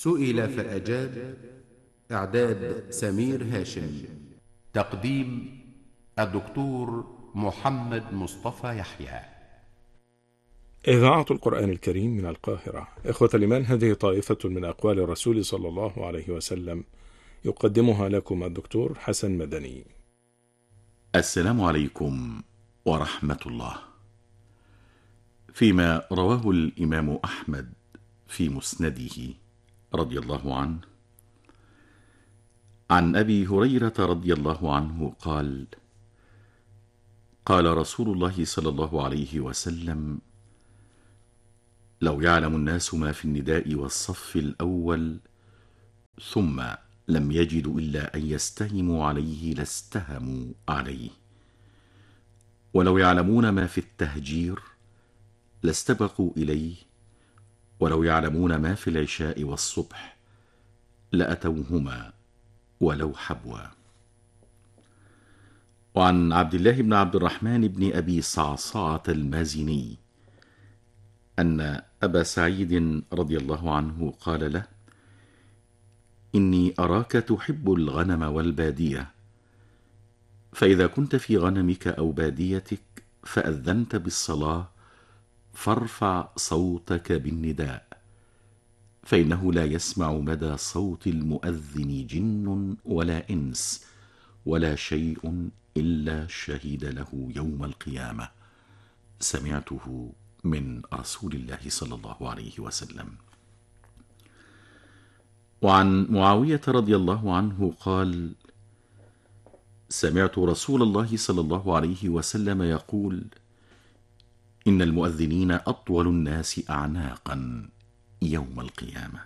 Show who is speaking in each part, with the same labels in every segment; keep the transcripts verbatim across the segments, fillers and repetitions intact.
Speaker 1: سئل فأجاب. إعداد سمير هاشم. تقديم الدكتور محمد مصطفى يحيى.
Speaker 2: إذاعة القرآن الكريم من القاهرة. إخوة الإيمان، هذه طائفة من أقوال الرسول صلى الله عليه وسلم يقدمها لكم الدكتور حسن مدني.
Speaker 3: السلام عليكم ورحمة الله. فيما رواه الإمام أحمد في مسنده رضي الله عنه عن أبي هريرة رضي الله عنه قال: قال رسول الله صلى الله عليه وسلم: لو يعلم الناس ما في النداء والصف الأول ثم لم يجدوا إلا أن يستهموا عليه لاستهموا عليه، ولو يعلمون ما في التهجير لاستبقوا إليه، ولو يعلمون ما في العشاء والصبح لأتوهما ولو حبوا. وعن عبد الله بن عبد الرحمن بن أبي صعصعة المازني أن أبا سعيد رضي الله عنه قال له: إني أراك تحب الغنم والبادية، فإذا كنت في غنمك أو باديتك فأذنت بالصلاة فارفع صوتك بالنداء، فإنه لا يسمع مدى صوت المؤذن جن ولا إنس ولا شيء إلا شهد له يوم القيامة. سمعته من رسول الله صلى الله عليه وسلم. وعن معاوية رضي الله عنه قال: سمعت رسول الله صلى الله عليه وسلم يقول: إن المؤذنين أطول الناس أعناقا يوم القيامة.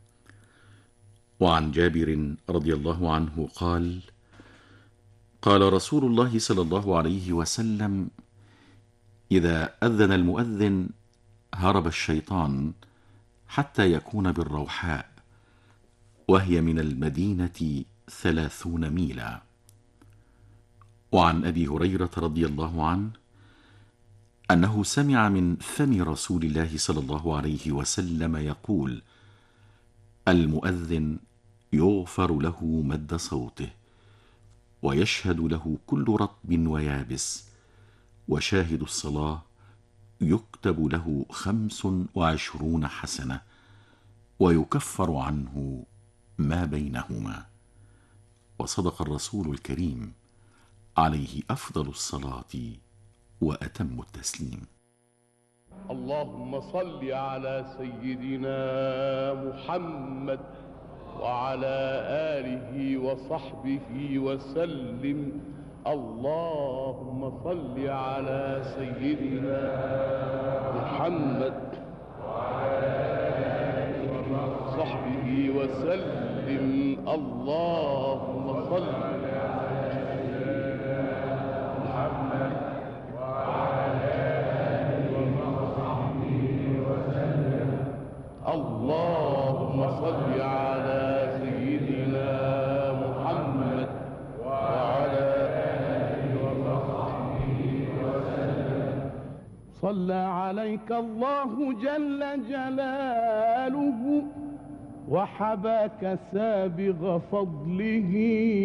Speaker 3: وعن جابر رضي الله عنه قال: قال رسول الله صلى الله عليه وسلم: إذا أذن المؤذن هرب الشيطان حتى يكون بالروحاء، وهي من المدينة ثلاثون ميلا. وعن أبي هريرة رضي الله عنه أنه سمع من فم رسول الله صلى الله عليه وسلم يقول: المؤذن يغفر له مد صوته، ويشهد له كل رطب ويابس، وشاهد الصلاة يكتب له خمس وعشرون حسنة، ويكفر عنه ما بينهما. وصدق الرسول الكريم عليه أفضل الصلاة وأتم التسليم.
Speaker 4: اللهم صل على سيدنا محمد وعلى آله وصحبه وسلم. اللهم صل على سيدنا محمد وعلى آله وصحبه وسلم. اللهم صل على سيدنا محمد وعلى آله وصحبه وسلم. اللهم صل على سيدنا محمد وعلى آله وصحبه وسلم. صلى عليك الله جل جلاله وحباك سابغ فضله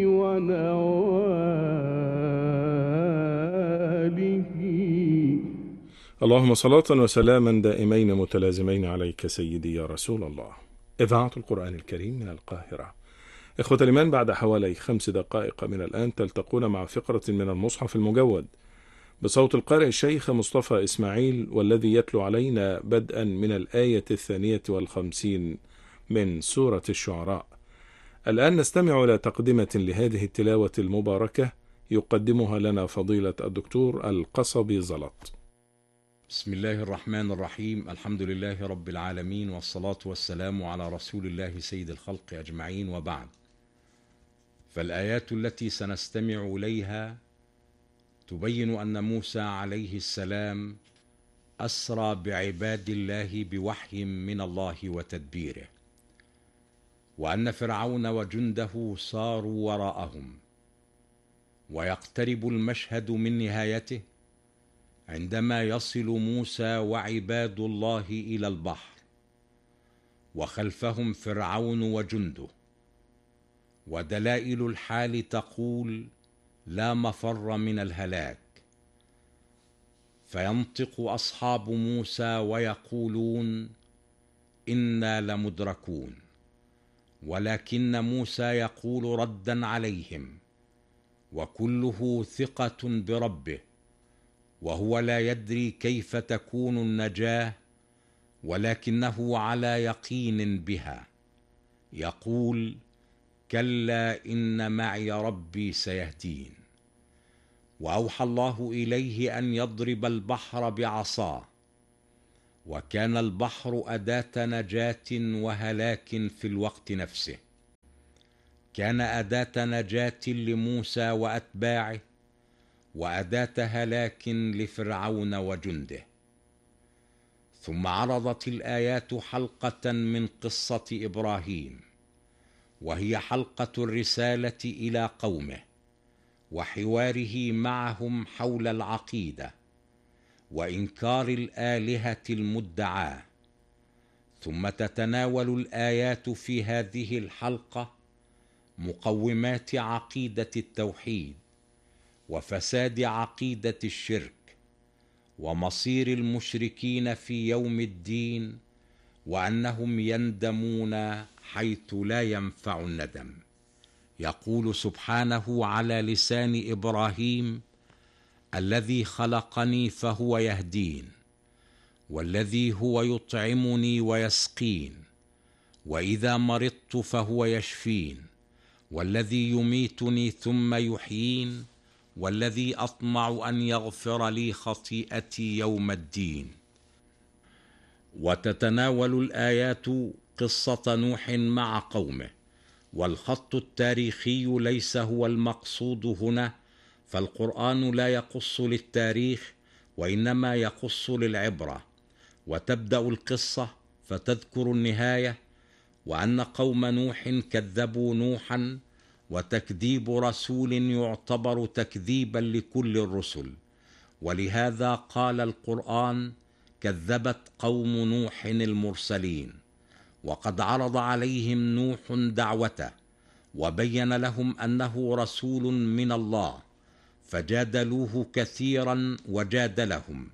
Speaker 4: ونواله.
Speaker 2: اللهم صلاة وسلاما دائمين متلازمين عليك سيدي يا رسول الله. إذاعة القرآن الكريم من القاهرة. إخوة الإيمان، بعد حوالي خمس دقائق من الآن تلتقون مع فقرة من المصحف المجود بصوت القارئ الشيخ مصطفى إسماعيل، والذي يتلو علينا بدءا من الآية الثانية والخمسين من سورة الشعراء. الآن نستمع إلى تقدمة لهذه التلاوة المباركة يقدمها لنا فضيلة الدكتور القصبي زلط.
Speaker 5: بسم الله الرحمن الرحيم. الحمد لله رب العالمين، والصلاة والسلام على رسول الله سيد الخلق أجمعين، وبعد. فالآيات التي سنستمع إليها تبين أن موسى عليه السلام أسرى بعباد الله بوحي من الله وتدبيره، وأن فرعون وجنده صاروا وراءهم، ويقترب المشهد من نهايته عندما يصل موسى وعباد الله إلى البحر، وخلفهم فرعون وجنده. ودلائل الحال تقول لا مفر من الهلاك. فينطق أصحاب موسى ويقولون إنا لمدركون، ولكن موسى يقول ردا عليهم وكله ثقة بربه، وهو لا يدري كيف تكون النجاة، ولكنه على يقين بها. يقول كلا إن معي ربي سيهدين. وأوحى الله إليه أن يضرب البحر بعصاه، وكان البحر أداة نجاة وهلاك في الوقت نفسه. كان أداة نجاة لموسى وأتباعه، وأداة هلاك لفرعون وجنده. ثم عرضت الآيات حلقة من قصة إبراهيم، وهي حلقة الرسالة إلى قومه، وحواره معهم حول العقيدة وإنكار الآلهة المدعاة. ثم تتناول الآيات في هذه الحلقة مقومات عقيدة التوحيد، وفساد عقيدة الشرك، ومصير المشركين في يوم الدين، وأنهم يندمون حيث لا ينفع الندم. يقول سبحانه على لسان إبراهيم: الذي خلقني فهو يهدين، والذي هو يطعمني ويسقين، وإذا مرضت فهو يشفين، والذي يميتني ثم يحيين، والذي أطمع أن يغفر لي خطيئتي يوم الدين. وتتناول الآيات قصة نوح مع قومه، والخط التاريخي ليس هو المقصود هنا، فالقرآن لا يقص للتاريخ وإنما يقص للعبرة. وتبدأ القصة فتذكر النهاية، وأن قوم نوح كذبوا نوحا، وتكذيب رسول يعتبر تكذيبا لكل الرسل، ولهذا قال القرآن: كذبت قوم نوح المرسلين. وقد عرض عليهم نوح دعوته، وبين لهم أنه رسول من الله، فجادلوه كثيرا وجادلهم،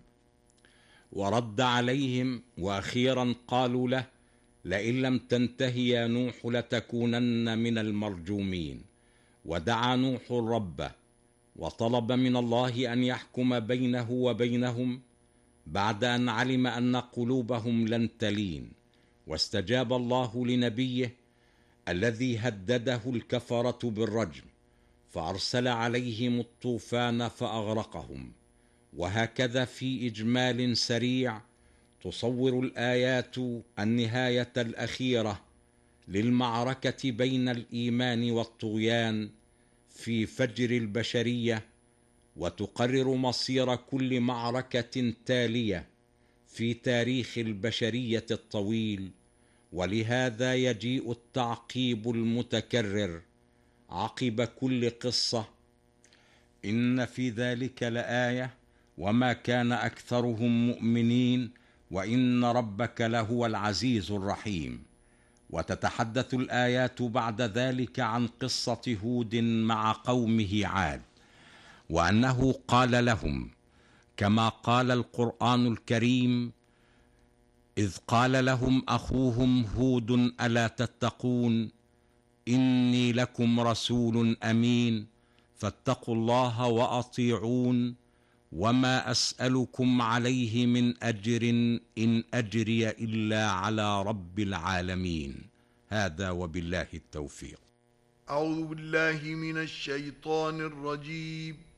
Speaker 5: ورد عليهم، وأخيرا قالوا له: لئن لم تنته يا نوح لتكونن من المرجومين. ودعا نوح ربه وطلب من الله أن يحكم بينه وبينهم بعد أن علم أن قلوبهم لن تلين. واستجاب الله لنبيه الذي هدده الكفرة بالرجم، فأرسل عليهم الطوفان فأغرقهم. وهكذا في إجمال سريع تصور الآيات النهاية الأخيرة للمعركة بين الإيمان والطغيان في فجر البشرية، وتقرر مصير كل معركة تالية في تاريخ البشرية الطويل. ولهذا يجيء التعقيب المتكرر عقب كل قصة: إن في ذلك لآية وما كان أكثرهم مؤمنين وإن ربك لهو العزيز الرحيم. وتتحدث الآيات بعد ذلك عن قصة هود مع قومه عاد، وأنه قال لهم كما قال القرآن الكريم: إذ قال لهم أخوهم هود ألا تتقون إني لكم رسول أمين فاتقوا الله وأطيعون وما أسألكم عليه من أجر إن أجري إلا على رب العالمين. هذا وبالله التوفيق.
Speaker 6: أعوذ بالله من الشيطان الرجيم.